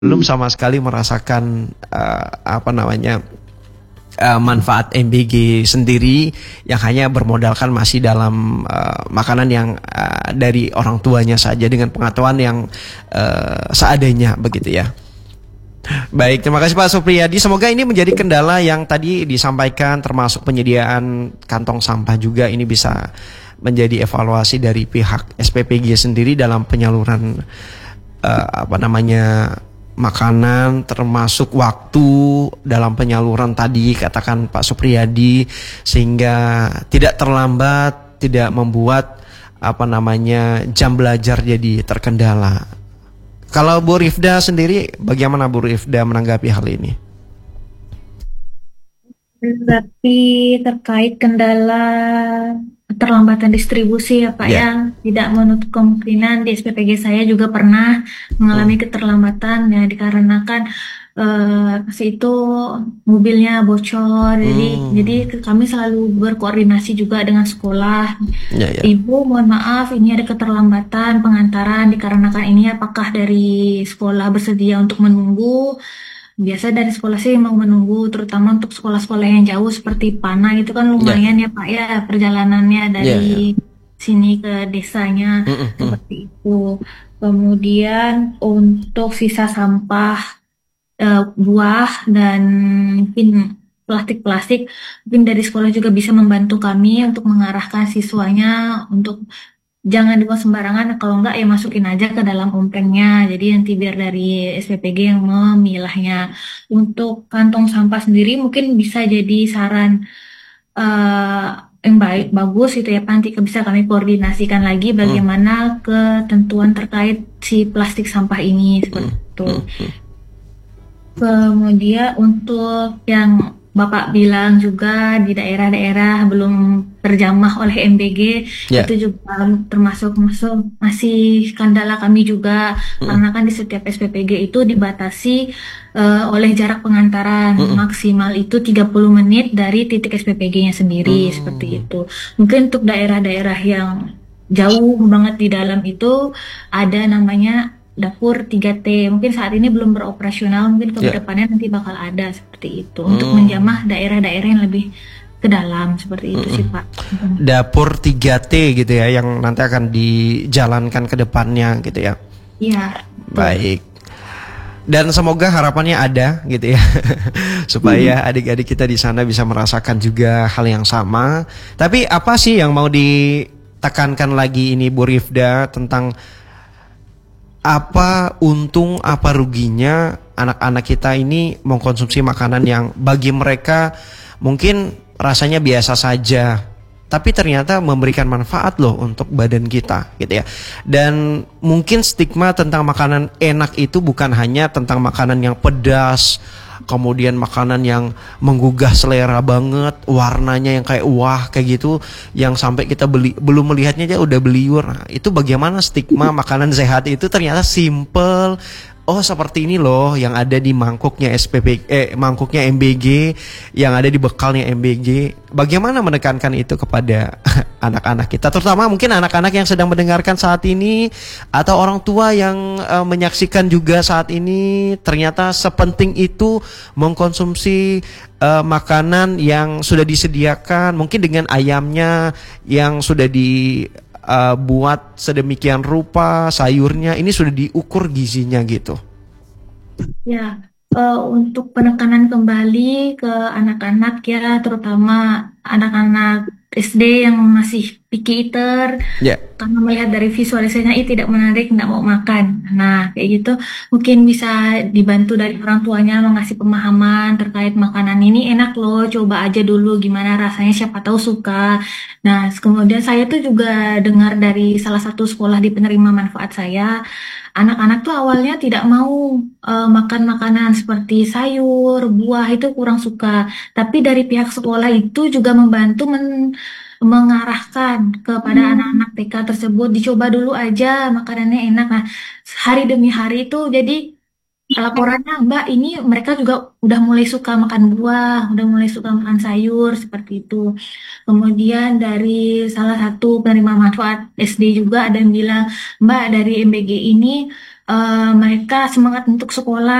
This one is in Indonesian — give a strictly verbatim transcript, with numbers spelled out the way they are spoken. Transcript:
belum sama sekali merasakan uh, apa namanya uh, manfaat M B G sendiri, yang hanya bermodalkan masih dalam uh, makanan yang uh, dari orang tuanya saja dengan pengetahuan yang uh, seadanya begitu ya. Baik, terima kasih Pak Supriyadi. Semoga ini menjadi kendala yang tadi disampaikan, termasuk penyediaan kantong sampah juga, ini bisa menjadi evaluasi dari pihak S P P G sendiri dalam penyaluran uh, apa namanya makanan, termasuk waktu dalam penyaluran tadi katakan Pak Supriyadi, sehingga tidak terlambat, tidak membuat apa namanya jam belajar jadi terkendala. Kalau Bu Rifda sendiri, bagaimana Bu Rifda menanggapi hal ini? Berarti terkait kendala keterlambatan distribusi ya Pak Ya. ya, tidak menutup kemungkinan di S P P G saya juga pernah mengalami keterlambatan ya dikarenakan eh, pas itu mobilnya bocor, jadi Hmm. jadi kami selalu berkoordinasi juga dengan sekolah. Ya, ya. Ibu, mohon maaf, ini ada keterlambatan pengantaran dikarenakan ini apakah dari sekolah bersedia untuk menunggu? Biasa dari sekolah sih mau menunggu, terutama untuk sekolah-sekolah yang jauh seperti Pana itu kan Ya. lumayan ya Pak ya perjalanannya Ya, dari ya. sini ke desanya, Mm, mm, mm. seperti itu. Kemudian untuk sisa sampah eh, buah dan mungkin plastik-plastik, mungkin dari sekolah juga bisa membantu kami untuk mengarahkan siswanya untuk jangan dibuang sembarangan, kalau enggak ya masukin aja ke dalam omplengnya. Jadi nanti biar dari S P P G yang memilahnya. Untuk kantong sampah sendiri mungkin bisa jadi saran eh, yang baik bagus itu ya Pak. Nanti bisa kami koordinasikan lagi bagaimana ketentuan terkait si plastik sampah ini seperti itu. Kemudian untuk yang Bapak bilang juga di daerah-daerah belum terjamah oleh M B G, Ya. itu juga termasuk masuk masih kendala kami juga, karena kan di setiap S P P G itu dibatasi eh, oleh jarak pengantaran maksimal itu tiga puluh menit dari titik S P P G-nya sendiri, seperti itu. Mungkin untuk daerah-daerah yang jauh banget di dalam itu ada namanya dapur tiga T, mungkin saat ini belum beroperasional, mungkin ke Ya. depannya nanti bakal ada seperti itu untuk menjamah daerah-daerah yang lebih ke dalam, seperti itu sih Pak. Dapur tiga T gitu ya, yang nanti akan dijalankan ke depannya gitu ya. Iya. Baik. Dan semoga harapannya ada gitu ya. Supaya adik-adik kita di sana bisa merasakan juga hal yang sama. Tapi apa sih yang mau ditekankan lagi ini Bu Rifda, tentang apa untung apa ruginya anak-anak kita ini mengkonsumsi makanan yang bagi mereka mungkin rasanya biasa saja, tapi ternyata memberikan manfaat loh untuk badan kita gitu ya. Dan mungkin stigma tentang makanan enak itu bukan hanya tentang makanan yang pedas, kemudian makanan yang menggugah selera banget, warnanya yang kayak wah kayak gitu, yang sampai kita beli belum melihatnya aja udah beliur. Nah, itu bagaimana stigma makanan sehat itu ternyata simple. Oh seperti ini loh yang ada di mangkuknya S P P eh mangkuknya M B G, yang ada di bekalnya M B G. Bagaimana menekankan itu kepada anak-anak kita, terutama mungkin anak-anak yang sedang mendengarkan saat ini, atau orang tua yang uh, menyaksikan juga saat ini, ternyata sepenting itu mengkonsumsi uh, makanan yang sudah disediakan, mungkin dengan ayamnya yang sudah di Uh, buat sedemikian rupa, sayurnya ini sudah diukur gizinya gitu. Ya, eh, untuk penekanan kembali ke anak-anak ya, terutama anak-anak S D yang masih picky eater, Ya. karena melihat dari visualisasinya ini tidak menarik, tidak mau makan. Nah, kayak gitu mungkin bisa dibantu dari orang tuanya mengasih pemahaman terkait makanan ini enak loh, coba aja dulu gimana rasanya, siapa tahu suka. Nah, kemudian saya tuh juga dengar dari salah satu sekolah di penerima manfaat saya, anak-anak tuh awalnya tidak mau eh, makan makanan seperti sayur, buah itu kurang suka. Tapi dari pihak sekolah itu juga membantu men- mengarahkan kepada anak-anak T K tersebut, dicoba dulu aja makanannya enak. Nah, hari demi hari itu jadi laporannya, Mbak, ini mereka juga udah mulai suka makan buah, udah mulai suka makan sayur, seperti itu. Kemudian dari salah satu penerima manfaat S D juga ada yang bilang, Mbak, dari M B G ini eh, mereka semangat untuk sekolah.